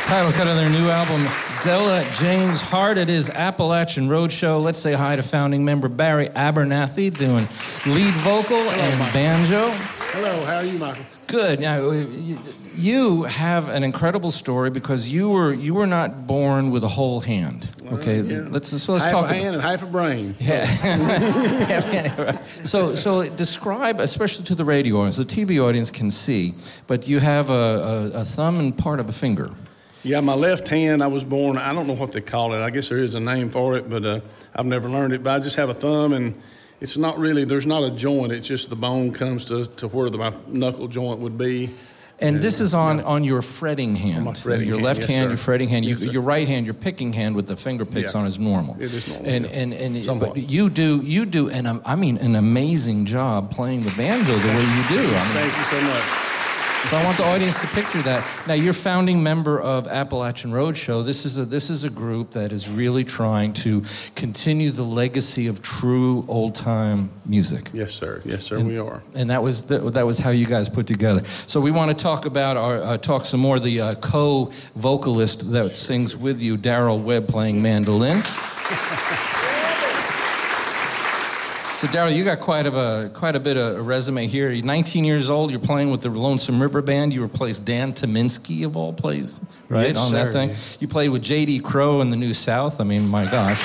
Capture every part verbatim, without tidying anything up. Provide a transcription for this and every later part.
Title cut of their new album, Della James Hart. It is Appalachian Roadshow. Let's say hi to founding member Barry Abernathy doing lead vocal Hello, and Michael. banjo. Hello, how are you, Michael? Good. Now, you have an incredible story because you were you were not born with a whole hand. Okay, Uh, yeah. let's so let's half talk a about. hand and half a brain. Yeah. so so describe, especially to the radio audience, the T V audience can see, but you have a, a, a thumb and part of a finger. Yeah, my left hand, I was born, I don't know what they call it. I guess there is a name for it, but uh, I've never learned it. But I just have a thumb, and it's not really, there's not a joint. It's just the bone comes to, to where the, my knuckle joint would be. And this is on, on your fretting hand. On my fretting your hand, left yes, hand, sir. your fretting hand. Yes, you, sir. your right hand, your picking hand with the finger picks Yeah. on is normal. It is normal, And yeah. and and Somewhat. but you do you do and um, I mean an amazing job playing the banjo the way you do. I mean, Thank you so much. so I want the audience to picture that. Now, you're founding member of Appalachian Roadshow. This is a this is a group that is really trying to continue the legacy of true old time music. Yes, sir. Yes, sir, And- we are. And that was the, that was how you guys put together. So we want to talk about our uh, talk some more. The uh, co-vocalist that sings with you, Daryl Webb, playing mandolin. So Daryl, you got quite of a quite a bit of a resume here. You're nineteen years old. You're playing with the Lonesome River Band. You replaced Dan Tominski of all plays, right? Yes, on sir, that thing. yeah. You played with J D Crowe in the New South. I mean, my gosh.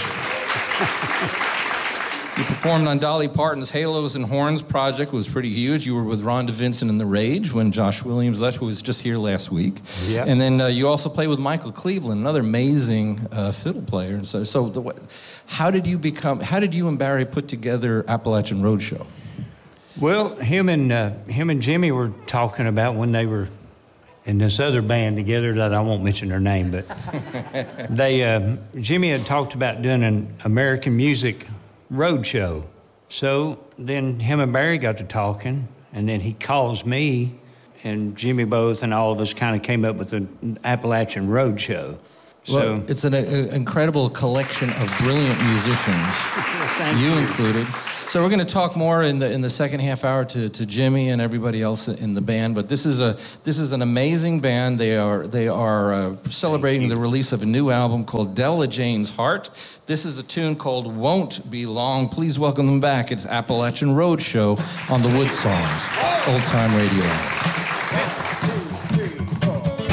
You performed on Dolly Parton's Halos and Horns project, was pretty huge. You were with Rhonda Vincent in The Rage when Josh Williams left, who was just here last week. Yeah. And then uh, you also played with Michael Cleveland, another amazing uh, fiddle player. And so, so the, what, how did you become? How did you and Barry put together Appalachian Roadshow? Well, him and uh, him and Jimmy were talking about when they were in this other band together that I won't mention their name, but they uh, Jimmy had talked about doing an American music road show. So then him and Barry got to talking, and then he calls me, and Jimmy both and all of us kind of came up with an Appalachian Road Show. So Well, it's an uh, incredible collection of brilliant musicians, you included. So we're going to talk more in the in the second half hour to, to Jimmy and everybody else in the band. But this is a this is an amazing band. They are they are uh, celebrating the release of a new album called Della James Hart. This is a tune called Won't Be Long. Please welcome them back. It's Appalachian Roadshow on the Wood Songs, Old Time Radio.